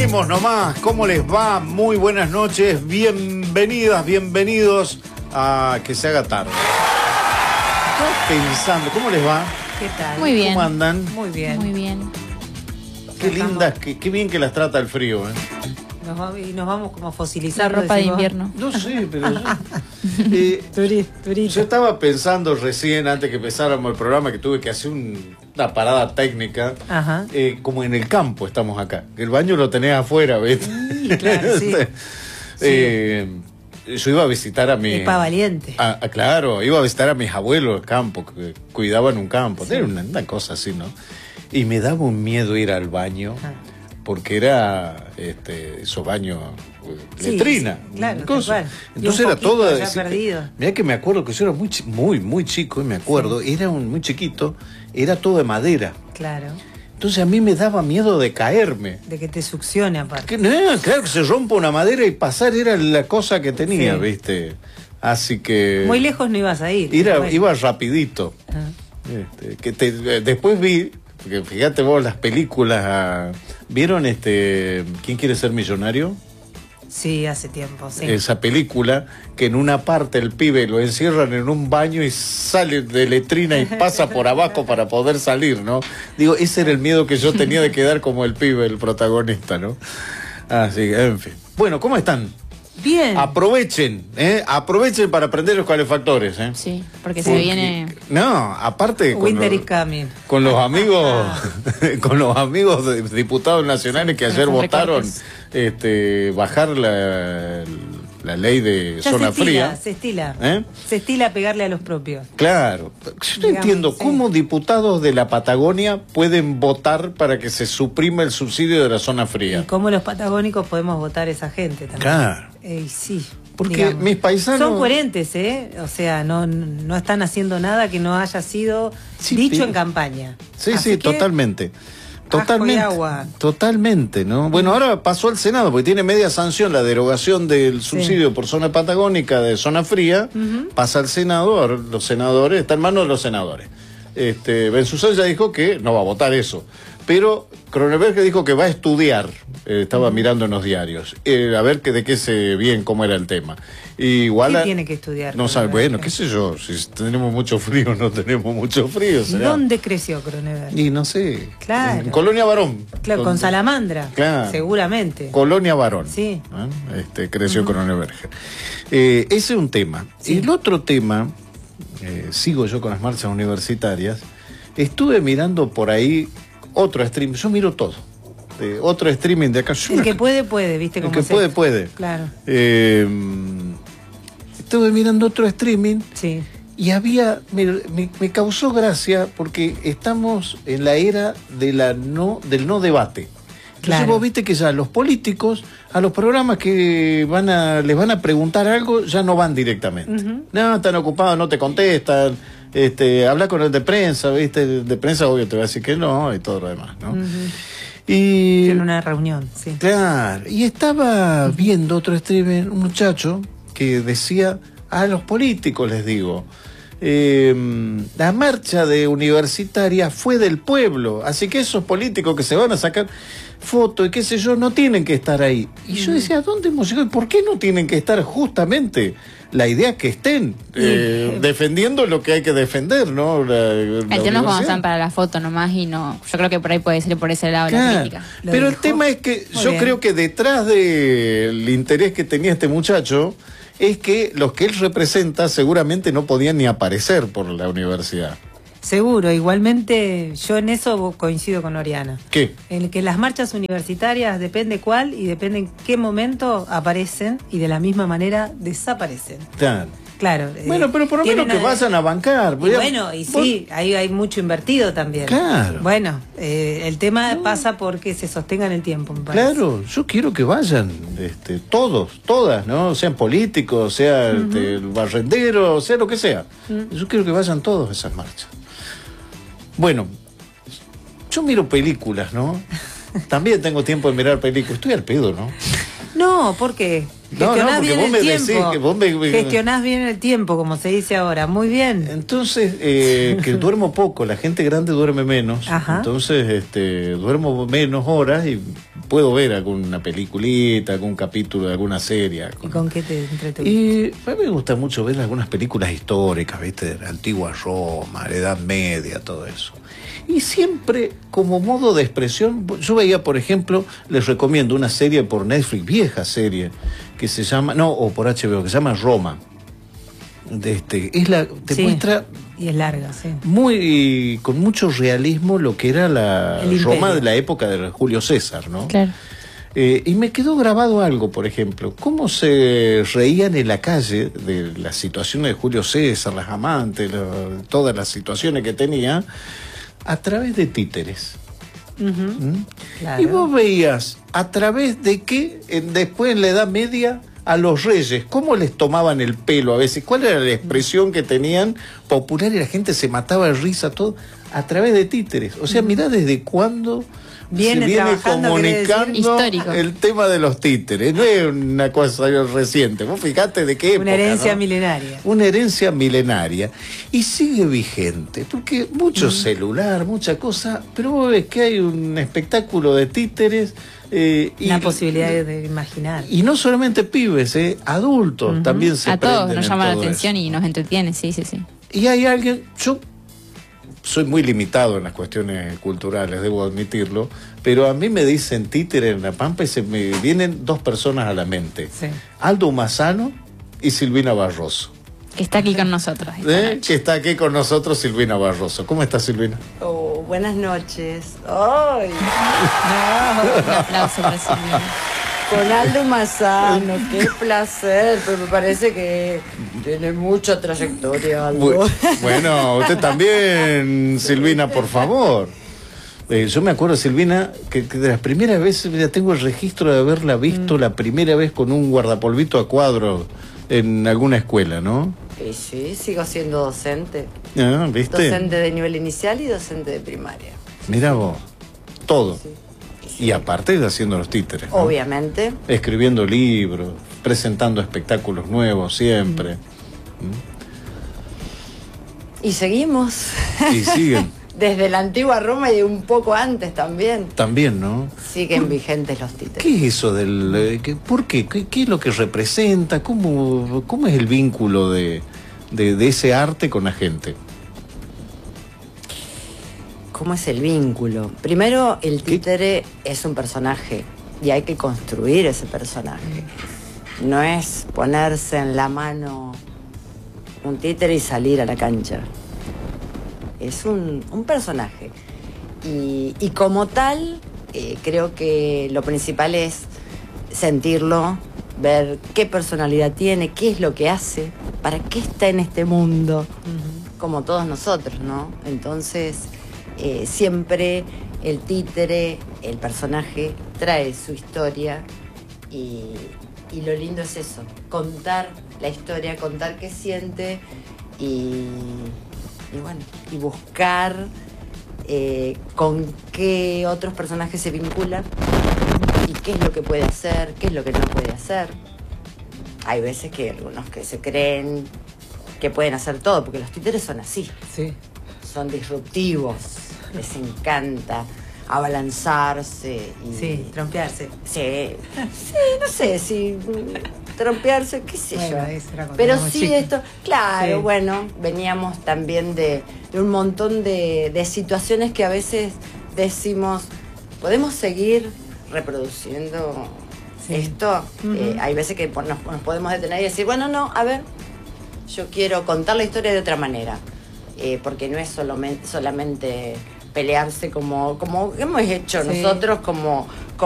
Seguimos nomás, ¿cómo les va? Muy buenas noches, bienvenidas, bienvenidos a Que se haga tarde. Estoy pensando, ¿cómo les va? ¿Qué tal? Muy bien. ¿Cómo andan? Muy bien. Muy bien. Qué lindas, qué bien que las trata el frío, ¿eh? Nos vamos como La fosilizando. ropa de invierno. No sé, pero Turito. yo estaba pensando recién, antes que empezáramos el programa, que tuve que hacer una parada técnica. Ajá. Como en el campo estamos acá. El baño lo tenés afuera, ¿ves? Sí, claro, sí. Yo iba a visitar a mi... Es pa' valiente. Claro, iba a visitar a mis abuelos del campo, que cuidaban un campo. Sí. Era una cosa así, ¿no? Y me daba un miedo ir al baño, porque era esos baños letrina. Sí, claro, cosa. tal cual. Entonces Y un era todo... poquito ya perdido. Mirá que me acuerdo que yo era muy chico, y me acuerdo, era muy chiquito, era todo de madera. Claro. Entonces a mí me daba miedo de caerme. De que te succione aparte. Que, no, claro que se rompa una madera y pasar era la cosa que tenía, Sí. ¿viste? Así que... Muy lejos no ibas a ir. Bueno. Iba rapidito. Ah. Después vi, porque fíjate vos las películas, ¿vieron ¿Quién quiere ser millonario? Sí, hace tiempo, sí. Esa película que en una parte el pibe lo encierran en un baño y sale de letrina y pasa por abajo para poder salir, ¿no? Digo, ese era el miedo que yo tenía de quedar como el pibe, el protagonista, ¿no? Así que, en fin. Bueno, ¿cómo están? Bien. Aprovechen para prender los calefactores, ¿eh? Sí, porque se viene... No, aparte Winter is coming. con los amigos con los amigos de diputados nacionales que ayer Con votaron recortes. bajar la ley de Ya zona fría. Se estila. ¿Eh? Se estila pegarle a los propios. Claro, yo no Digamos, entiendo sí. cómo diputados de la Patagonia pueden votar para que se suprima el subsidio de la zona Y fría. cómo los patagónicos podemos votar a esa gente también. Claro. Sí. Porque digamos. mis paisanos... Son coherentes, ¿eh? O sea, no están haciendo nada que no haya sido Sí, dicho pero- en campaña. Sí, Así sí, que, totalmente. ajo y Totalmente. agua. Totalmente, ¿no? Bueno, ahora pasó al Senado, porque tiene media sanción la derogación del subsidio por zona patagónica de zona fría. Pasa al Senado, ahora los senadores, está en manos de los senadores. Benzuzán ya dijo que no va a votar eso. Pero Cronenberg dijo que va a estudiar, estaba mirando en los diarios, a ver de qué se bien cómo era el tema. Igual ¿Qué tiene que estudiar? no sabe, Cronenberg? bueno, qué sé yo, si tenemos mucho frío, no tenemos mucho frío. ¿Será? ¿Dónde creció Cronenberg? Y no sé. Claro. En Colonia Varón. Claro, con Salamandra. Claro. Seguramente. Colonia Varón. Sí. Creció Cronenberg. Ese es un tema. Sí. El otro tema, sigo yo con las marchas universitarias, estuve mirando por ahí otro stream, yo miro todo. Otro streaming de acá. El que puede, ¿viste El cómo que es puede, esto? puede. Claro. Estuve mirando otro streaming. Sí. Y me causó gracia porque estamos en la era del no debate. Entonces Claro. vos viste que ya los políticos, a los programas que les van a preguntar algo, ya no van directamente. No, están ocupados, no te contestan. Habla con el de prensa, ¿viste? El de prensa obvio te va a decir que no y todo lo demás, ¿no? Y En una reunión, sí. claro, y estaba viendo otro streamer, un muchacho que decía, a los políticos les digo, la marcha de universitaria fue del pueblo, así que esos políticos que se van a sacar fotos y qué sé yo, no tienen que estar ahí. Y yo decía, ¿a dónde hemos llegado? ¿Por qué no tienen que estar justamente? La idea es que estén defendiendo lo que hay que defender, ¿no? El tema es cuando universidad. están para la foto nomás y no... Yo creo que por ahí puede ser por ese lado la Claro, crítica. Lo pero el dijo. tema es que Muy yo bien. creo que detrás del interés que tenía este muchacho es que los que él representa seguramente no podían ni aparecer por la universidad. Seguro, igualmente yo en eso coincido con Oriana. ¿Qué? En que las marchas universitarias depende cuál y depende en qué momento aparecen y de la misma manera desaparecen. Claro. Claro. Bueno, pero por lo menos que vayan a bancar. Y bueno, y sí, ahí hay mucho invertido también. Claro. Bueno, el tema pasa porque se sostenga en el tiempo, me parece. Claro, yo quiero que vayan todos, todas, ¿no? Sean políticos, sea el barrendero, sea lo que sea. Yo quiero que vayan todos a esas marchas. Bueno, yo miro películas, ¿no? También tengo tiempo de mirar películas. Estoy al pedo, ¿no? No, porque No, gestionás porque bien vos el me tiempo. decís que vos me- Gestionás bien el tiempo, como se dice ahora. Muy bien. Entonces, que duermo poco, la gente grande duerme menos. Ajá. Entonces, duermo menos horas y puedo ver alguna peliculita, algún capítulo de alguna serie. ¿Y con qué te entretuviste? Y a mí me gusta mucho ver algunas películas históricas, ¿viste? De la antigua Roma, la Edad Media, todo eso. Y siempre, como modo de expresión, yo veía, por ejemplo, les recomiendo una serie por Netflix, vieja serie, que se llama, no, o por HBO, que se llama Roma. Te Sí, muestra y es larga, sí. con mucho realismo lo que era la El Roma imperio. de la época de Julio César, ¿no? Claro. Y me quedó grabado algo, por ejemplo, cómo se reían en la calle de las situaciones de Julio César, las amantes, todas las situaciones que tenía, a través de títeres. Ujú. ¿Mm? Claro. Y vos veías a través de qué, después en la Edad Media, a los reyes, cómo les tomaban el pelo a veces, cuál era la expresión que tenían popular y la gente se mataba de risa, todo, a través de títeres. O sea, mirá desde cuándo Viene se viene trabajando, quiere decir, comunicando histórico. el tema de los títeres. No es una cosa reciente. Vos fijate de qué época, una herencia ¿no? milenaria. Una herencia milenaria. Y sigue vigente, porque mucho celular, mucha cosa, pero vos ves que hay un espectáculo de títeres. Una posibilidad de imaginar. Y no solamente pibes, adultos también se A todos prenden nos en llama la todo atención eso. y nos entretiene, sí, sí, sí. Y hay alguien, yo soy muy limitado en las cuestiones culturales, debo admitirlo, pero a mí me dicen títere en La Pampa y se me vienen dos personas a la mente. Sí. Aldo Mazzano y Silvina Barroso. Que está aquí con nosotros. esta noche. Que está aquí con nosotros Silvina Barroso. ¿Cómo está, Silvina? Oh, buenas noches. ¡Ay! Un aplauso para Silvina. Con Aldo Mazzano, qué placer, pero me parece que tiene mucha trayectoria, Aldo. Bueno, usted también, Silvina, por favor. Yo me acuerdo, Silvina, que de las primeras veces, ya tengo el registro de haberla visto la primera vez con un guardapolvito a cuadros en alguna escuela, ¿no? Y sí, sigo siendo docente. Ah, ¿viste? Docente de nivel inicial y docente de primaria. Mira vos, todo. Sí. Y aparte de haciendo los títeres, ¿no? Obviamente. Escribiendo libros, presentando espectáculos nuevos siempre. Y seguimos. Y siguen, Desde la antigua Roma y un poco antes también. también, ¿no? Siguen vigentes los títeres. ¿Qué es eso del... ¿Por qué? ¿Qué es lo que representa? ¿Cómo es el vínculo de ese arte con la gente? ¿Cómo es el vínculo? Primero, el títere es un personaje y hay que construir ese personaje. No es ponerse en la mano un títere y salir a la cancha. Es un personaje. Y como tal, creo que lo principal es sentirlo, ver qué personalidad tiene, qué es lo que hace, para qué está en este mundo, como todos nosotros, ¿no? Entonces... siempre el títere, el personaje, trae su historia y lo lindo es eso, contar la historia, contar qué siente y bueno, y buscar con qué otros personajes se vinculan y qué es lo que puede hacer, qué es lo que no puede hacer. Hay veces que algunos que se creen que pueden hacer todo, porque los títeres son así. Sí. Son disruptivos, les encanta abalanzarse y... Sí, trompearse. Sí, no sé si trompearse, qué sé Bueno, yo. eso era cuando Pero éramos sí chicos. esto, claro, Sí. bueno, veníamos también de un montón de situaciones que a veces decimos, ¿podemos seguir reproduciendo Sí. esto? Ujú. Hay veces que nos podemos detener y decir, bueno, no, a ver, yo quiero contar la historia de otra manera. Porque no es solamente pelearse como hemos hecho Sí. nosotros como